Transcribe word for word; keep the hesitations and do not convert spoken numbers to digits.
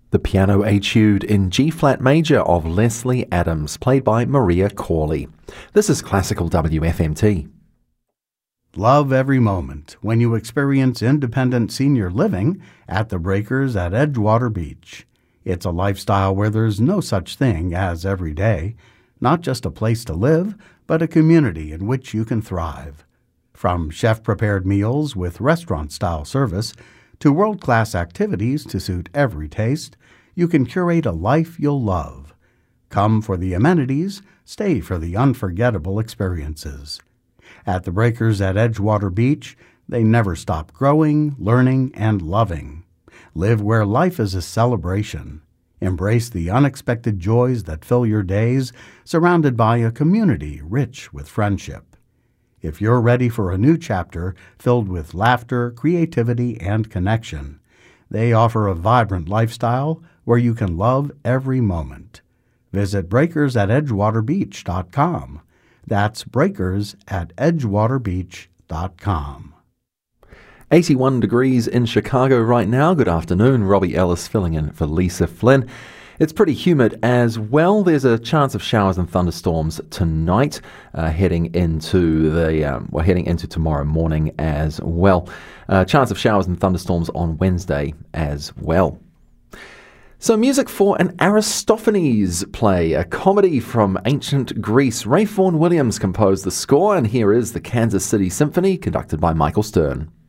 The piano etude in G-flat major of Leslie Adams, played by Maria Corley. This is Classical W F M T. Love every moment when you experience independent senior living at the Breakers at Edgewater Beach. It's a lifestyle where there's no such thing as every day, not just a place to live, but a community in which you can thrive. From chef-prepared meals with restaurant-style service to world-class activities to suit every taste, you can curate a life you'll love. Come for the amenities, stay for the unforgettable experiences. At the Breakers at Edgewater Beach, they never stop growing, learning, and loving. Live where life is a celebration. Embrace the unexpected joys that fill your days, surrounded by a community rich with friendship. If you're ready for a new chapter filled with laughter, creativity, and connection, they offer a vibrant lifestyle where you can love every moment. Visit breakers at edgewater beach dot com. That's breakers at edgewater beach dot com. eighty-one degrees in Chicago right now. Good afternoon. Robbie Ellis filling in for Lisa Flynn. It's pretty humid as well. There's a chance of showers and thunderstorms tonight, uh, heading into the um, we're heading into tomorrow morning as well. Uh, chance of showers and thunderstorms on Wednesday as well. So music for an Aristophanes play, a comedy from ancient Greece. Ray Vaughan Williams composed the score, and here is the Kansas City Symphony, conducted by Michael Stern.